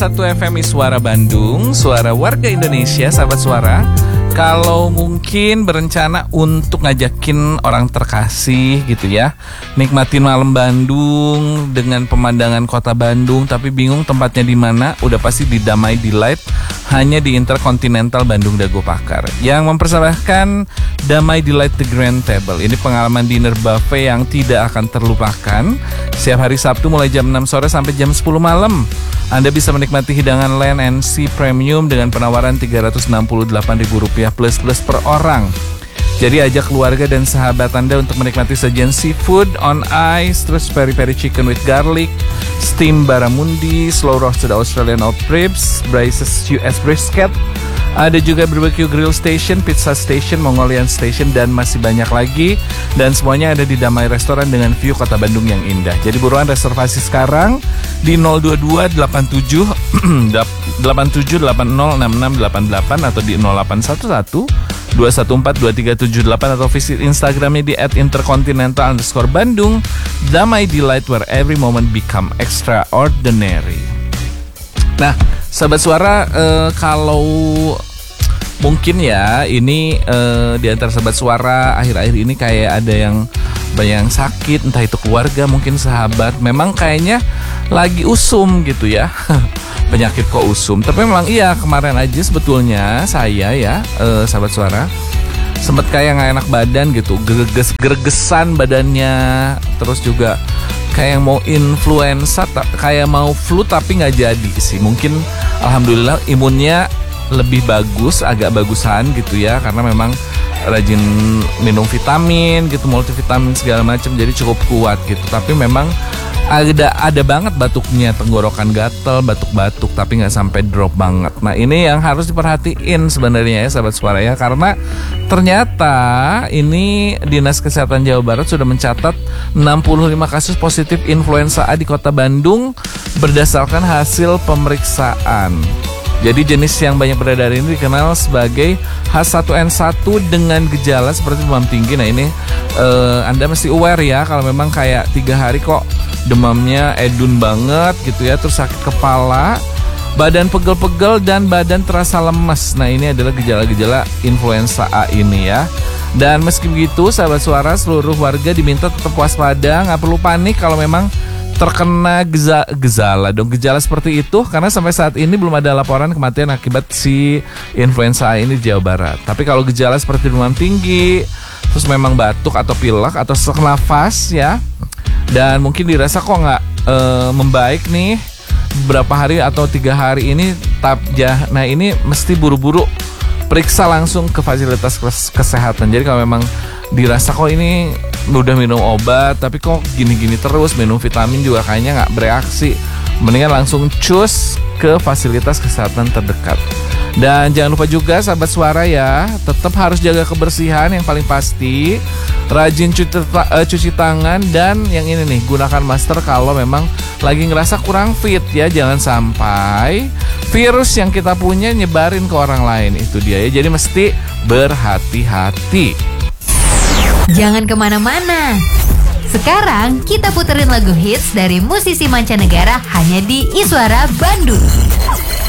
Satu FM Suara Bandung, suara warga Indonesia, sahabat suara. Kalau mungkin berencana untuk ngajakin orang terkasih gitu ya, nikmatin malam Bandung dengan pemandangan kota Bandung, tapi bingung tempatnya di mana, udah pasti di Damai Delight, hanya di Intercontinental Bandung Dago Pakar. Yang mempersembahkan Damai Delight The Grand Table. Ini pengalaman dinner buffet yang tidak akan terlupakan. Setiap hari Sabtu mulai jam 6 sore sampai jam 10 malam. Anda bisa menikmati hidangan Land and Sea Premium dengan penawaran Rp368.000 plus per orang. Jadi ajak keluarga dan sahabat Anda untuk menikmati sajian seafood on ice, terus peri-peri chicken with garlic, steam barramundi, slow roasted Australian oak ribs, braised US brisket. Ada juga barbecue grill station, pizza station, Mongolian station, dan masih banyak lagi. Dan semuanya ada di Damai Restoran dengan view kota Bandung yang indah. Jadi buruan reservasi sekarang di 022 87 87 80 6688 atau di 0811 214 2378 atau visit Instagramnya di @intercontinental_Bandung. Damai Delight, where every moment become extraordinary. Nah, sahabat suara, kalau mungkin ya ini di antara sahabat suara akhir-akhir ini kayak ada yang banyak yang sakit, entah itu keluarga mungkin sahabat, memang kayaknya lagi usum gitu ya. Penyakit kok usum. Tapi memang iya, kemarin aja sebetulnya saya ya sahabat suara sempet kayak gak enak badan gitu, gregesan badannya, terus juga kayak mau influenza, kayak mau flu tapi nggak jadi sih. Mungkin alhamdulillah imunnya lebih bagus, agak bagusan gitu ya, karena memang rajin minum vitamin gitu, multivitamin segala macam, jadi cukup kuat gitu. Tapi memang ada banget batuknya, tenggorokan gatel, batuk-batuk, tapi nggak sampai drop banget. Nah ini yang harus diperhatiin sebenarnya ya sahabat suara ya, karena ternyata ini Dinas Kesehatan Jawa Barat sudah mencatat 65 kasus positif influenza A di kota Bandung berdasarkan hasil pemeriksaan. Jadi jenis yang banyak beredar ini dikenal sebagai H1N1 dengan gejala seperti demam tinggi. Nah ini Anda mesti aware ya, kalau memang kayak 3 hari kok demamnya edun banget gitu ya, terus sakit kepala, badan pegel-pegel, dan badan terasa lemes. Nah ini adalah gejala-gejala influenza A ini ya. Dan meski begitu sahabat suara, seluruh warga diminta tetap waspada, gak perlu panik kalau memang terkena gejala seperti itu, karena sampai saat ini belum ada laporan kematian akibat si influenza A ini di Jawa Barat. Tapi kalau gejala seperti demam tinggi, terus memang batuk atau pilek atau sesak nafas ya, dan mungkin dirasa kok nggak membaik nih beberapa hari atau 3 hari ini, nah ini mesti buru-buru periksa langsung ke fasilitas kesehatan. Jadi kalau memang dirasa kok ini udah minum obat tapi kok gini-gini terus, minum vitamin juga kayaknya nggak bereaksi, mendingan langsung cus ke fasilitas kesehatan terdekat. Dan jangan lupa juga sahabat suara ya, tetap harus jaga kebersihan yang paling pasti, rajin cuci tangan, dan yang ini nih, gunakan masker kalau memang lagi ngerasa kurang fit ya. Jangan sampai virus yang kita punya nyebarin ke orang lain, itu dia ya. Jadi mesti berhati-hati. Jangan kemana-mana. Sekarang kita puterin lagu hits dari musisi mancanegara hanya di Iswara Bandung.